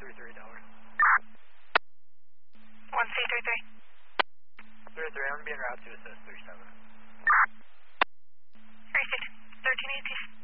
33, Delaware. 1C33. 33, I'm being route to assist 37.